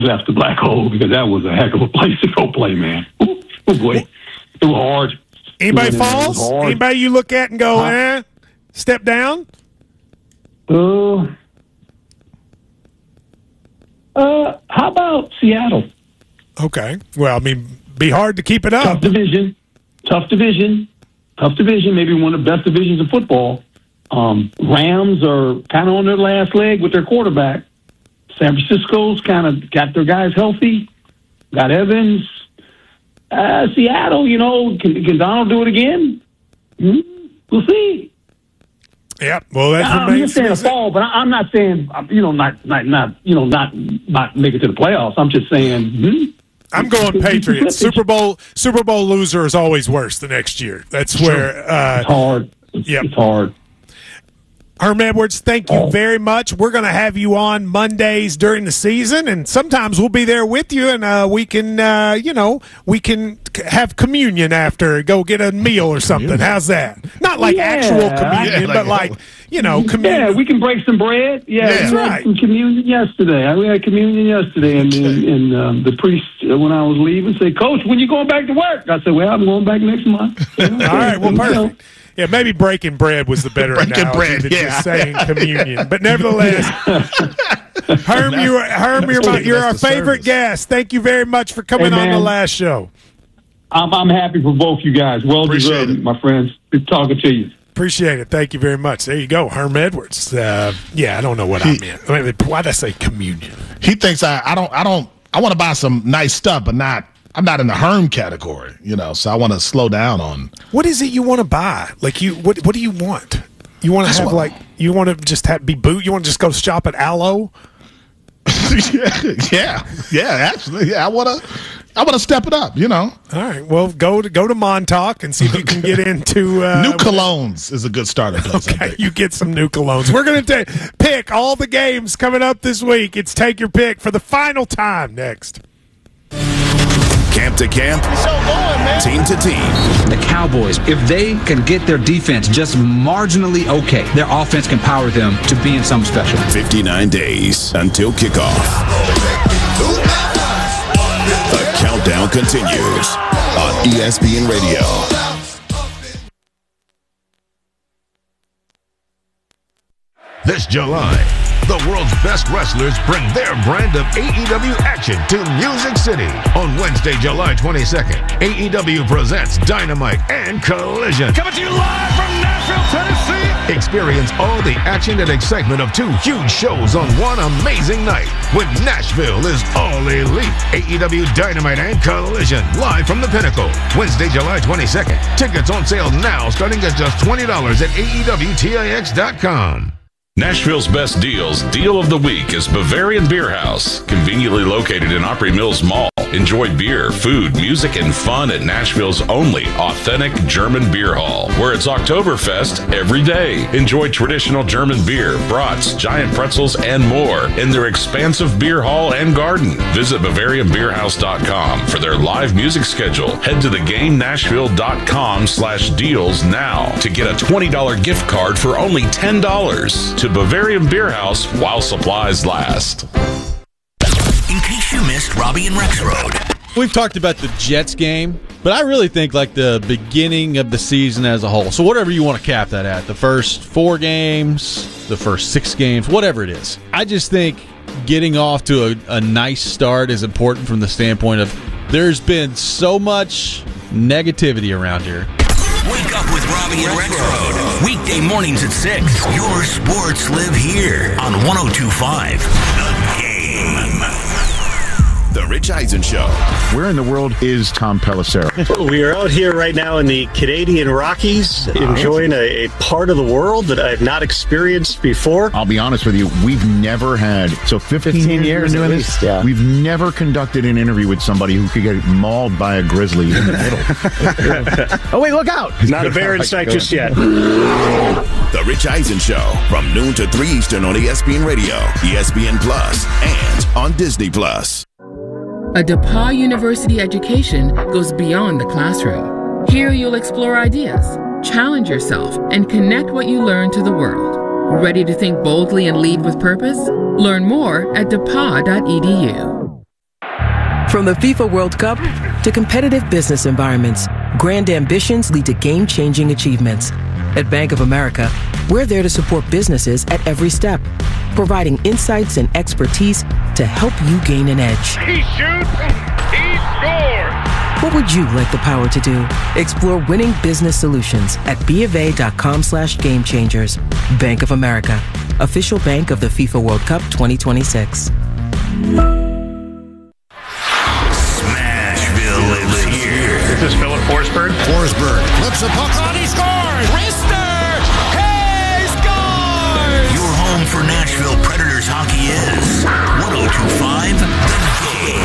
left the black hole because that was a heck of a place to go play, man. Oh boy, it was hard. Anybody falls? Anybody you look at and go, step down? How about Seattle? Okay. Well, I mean, be hard to keep it up. Tough division. Maybe one of the best divisions of football. Rams are kind of on their last leg with their quarterback. San Francisco's kind of got their guys healthy. Got Evans. Seattle, can Donald do it again? We'll see. Yep. Well, that's I'm just saying a fall, but I'm not saying not make it to the playoffs. I'm just saying. I'm going Patriots. Super Bowl loser is always worse the next year. That's where it's hard. It's hard. Herm Edwards, thank you very much. We're going to have you on Mondays during the season, and sometimes we'll be there with you, and we can have communion after, go get a meal or something. How's that? Not like actual communion, but like communion. Yeah, we can break some bread. Yeah, that's right. Had some communion yesterday. We had communion yesterday, and the priest, when I was leaving, said, "Coach, when you going back to work?" I said, "Well, I'm going back next month." All right, well, perfect. Yeah, maybe breaking bread was the better analogy than just saying communion. But nevertheless, Herm, you're our favorite guest. Thank you very much for coming on the last show. I'm happy for both you guys. Well deserved, my friends. Good talking to you. Appreciate it. Thank you very much. There you go, Herm Edwards. I don't know what I meant. Why'd I say communion? He thinks I want to buy some nice stuff, but I'm not in the Herm category, so I want to slow down on. What is it you want to buy? Like what do you want? You want to have you want to just be boot? You want to just go shop at Aloe? yeah, actually, yeah. I want to step it up, All right, well, go to Montauk and see if you can get into New Colognes is a good starting place. Okay, you get some New Colognes. We're going to pick all the games coming up this week. It's Take Your Pick for the final time next. Camp to camp, team to team. The Cowboys, if they can get their defense just marginally okay, their offense can power them to being something special. 59 days until kickoff. The countdown continues on ESPN Radio. This July, the world's best wrestlers bring their brand of AEW action to Music City. On Wednesday, July 22nd, AEW presents Dynamite and Collision. Coming to you live from Nashville, Tennessee. Experience all the action and excitement of two huge shows on one amazing night when Nashville is all elite. AEW Dynamite and Collision, live from the Pinnacle. Wednesday, July 22nd. Tickets on sale now starting at just $20 at AEWTIX.com. Nashville's best deals, deal of the week is Bavarian Beer House, conveniently located in Opry Mills Mall. Enjoy beer, food, music, and fun at Nashville's only authentic German beer hall, where it's Oktoberfest every day. Enjoy traditional German beer, brats, giant pretzels, and more in their expansive beer hall and garden. Visit BavarianBeerHouse.com for their live music schedule. Head to theGameNashville.com/deals now to get a $20 gift card for only $10 to Bavarian Beer House while supplies last. In case you missed Robbie and Rex Road. We've talked about the Jets game, but I really think like the beginning of the season as a whole. So whatever you want to cap that at, the first 4 games, the first 6 games, whatever it is. I just think getting off to a nice start is important from the standpoint of there's been so much negativity around here. Wake up with Robbie and Rex Road. Weekday mornings at 6. Your sports live here on 102.5 The Game. The Rich Eisen Show. Where in the world is Tom Pelissero? We are out here right now in the Canadian Rockies, enjoying a part of the world that I have not experienced before. I'll be honest with you, we've never had, 15 years doing this, we've never conducted an interview with somebody who could get mauled by a grizzly in the middle. Oh, wait, look out. Not a bear in sight just yet. The Rich Eisen Show from noon to 3 Eastern on ESPN Radio, ESPN Plus, and on Disney Plus. A DePauw University education goes beyond the classroom. Here you'll explore ideas, challenge yourself, and connect what you learn to the world. Ready to think boldly and lead with purpose? Learn more at depaw.edu. From the FIFA World Cup to competitive business environments, grand ambitions lead to game-changing achievements. At Bank of America, we're there to support businesses at every step, providing insights and expertise to help you gain an edge. He shoots, he scores! What would you like the power to do? Explore winning business solutions at BofA.com/gamechangers. Bank of America, official bank of the FIFA World Cup 2026. Smashville is here. This is Philip Forsberg. Forsberg flips a puck on, he scores!